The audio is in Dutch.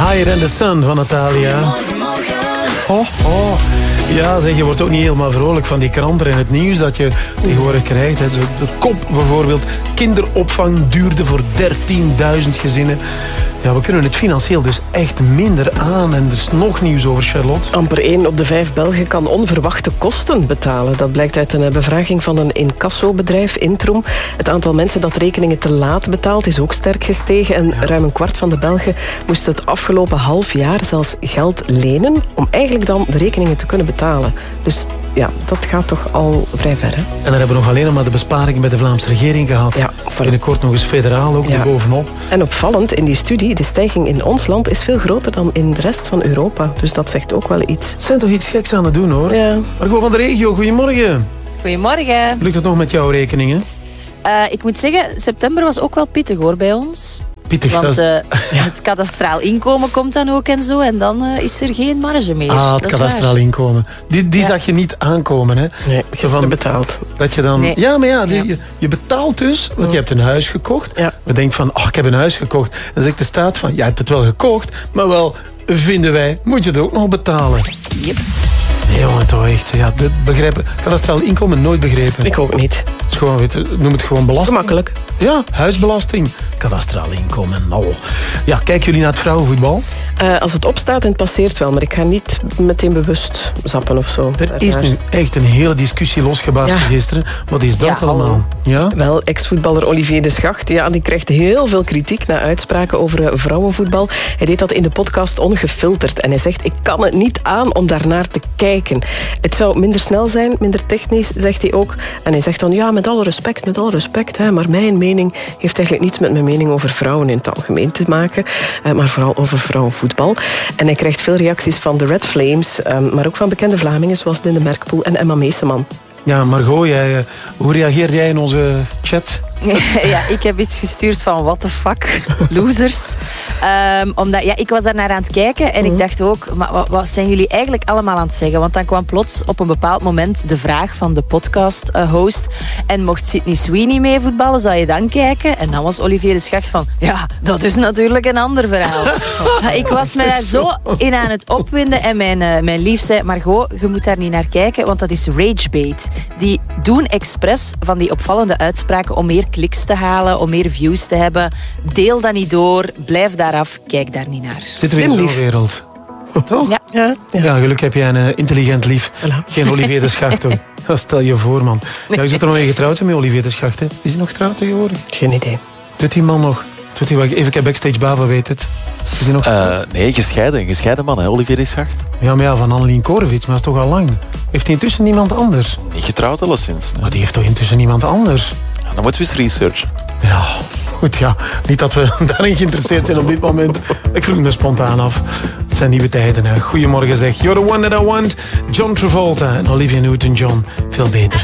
Higher than the Sun van Natalia. Ja, zeg, je wordt ook niet helemaal vrolijk van die kranten en het nieuws dat je tegenwoordig krijgt. Hè. De kop bijvoorbeeld, kinderopvang duurde voor 13.000 gezinnen. Ja, we kunnen het financieel dus echt minder aan. En er is nog nieuws over, Charlotte. Amper 1 op de 5 Belgen kan onverwachte kosten betalen. Dat blijkt uit een bevraging van een incassobedrijf, Intrum. Het aantal mensen dat rekeningen te laat betaalt is ook sterk gestegen. En ruim een kwart van de Belgen moest het afgelopen half jaar zelfs geld lenen om eigenlijk dan de rekeningen te kunnen betalen. Dus ja, dat gaat toch al vrij ver, hè? En dan hebben we nog alleen maar de besparingen bij de Vlaamse regering gehad. Ja, binnenkort nog eens federaal ook erbovenop. En opvallend in die studie, de stijging in ons land is veel groter dan in de rest van Europa. Dus dat zegt ook wel iets. Ze zijn toch iets geks aan het doen, hoor. Ja. Margot van de regio, goedemorgen. Goedemorgen. Lukt het nog met jouw rekeningen? Ik moet zeggen, september was ook wel pittig, hoor, bij ons. Pittig, want het kadastraal inkomen komt dan ook en zo. En dan is er geen marge meer. Het kadastraal inkomen. Die zag je niet aankomen, hè? Nee, gisteren betaald. Dat je dan... Nee. Ja, maar je betaalt dus, want je hebt een huis gekocht. Ja. We denken van, ik heb een huis gekocht. En dan zegt de staat van, je hebt het wel gekocht, maar wel, vinden wij, moet je het ook nog betalen. Yep. Nee, jongen, toch echt. Ja, begrijpen. Kadastraal inkomen nooit begrepen. Ik ook niet. Het is gewoon, noem het gewoon belasting. Gemakkelijk. Ja, huisbelasting. Kadastraal inkomen. Ja, kijken jullie naar het vrouwenvoetbal? Als het opstaat en het passeert wel, maar ik ga niet meteen bewust zappen of zo. Er is nu echt een hele discussie losgebarsten gisteren. Wat is dat allemaal? Ja? Wel, ex-voetballer Olivier de Schacht, die krijgt heel veel kritiek na uitspraken over vrouwenvoetbal. Hij deed dat in de podcast Ongefilterd. En hij zegt, ik kan het niet aan om daarnaar te kijken. Het zou minder snel zijn, minder technisch, zegt hij ook. En hij zegt dan, ja, met alle respect, hè, maar mijn mening heeft eigenlijk niets met mijn mening over vrouwen in het algemeen te maken, maar vooral over vrouwenvoetbal. En hij krijgt veel reacties van de Red Flames, maar ook van bekende Vlamingen zoals Linde Merkpoel en Emma Meeseman. Ja, Margot, hoe reageerde jij in onze chat? Ja, ik heb iets gestuurd van what the fuck, losers. Omdat, ik was daar naar aan het kijken en ik dacht ook, maar wat zijn jullie eigenlijk allemaal aan het zeggen? Want dan kwam plots op een bepaald moment de vraag van de podcast-host. En mocht Sydney Sweeney mee voetballen, zou je dan kijken? En dan was Olivier de Schacht van, ja, dat is natuurlijk een ander verhaal. Ik was me daar zo in aan het opwinden en mijn lief zei, Margot, je moet daar niet naar kijken, want dat is ragebait. Die doen expres van die opvallende uitspraken om meer kliks te halen, om meer views te hebben. Deel dat niet door, blijf daar af, kijk daar niet naar. Zitten we in zo'n wereld? Toch? Ja. Ja, gelukkig heb jij een intelligent lief. Voilà. Geen Olivier de Schacht, hoor. Dat stel je voor, man. Ja, je zit er nog mee getrouwd met Olivier de Schacht, hè? Is hij nog getrouwd tegenwoordig? Geen idee. Doet die man nog? Even backstage Bava weet het. Is hij nog nee, gescheiden man, hè, Olivier de Schacht. Ja, maar van Annelien Korevits, maar dat is toch al lang. Heeft hij intussen niemand anders? Niet getrouwd alleszins. Nee. Maar die heeft toch intussen niemand anders? Ja, dan moeten we eens research. Ja, goed, ja. Niet dat we daarin geïnteresseerd zijn op dit moment. Ik vroeg me spontaan af. Het zijn nieuwe tijden, hè. Goedemorgen, zeg. You're the one that I want. John Travolta en Olivia Newton-John. Veel beter.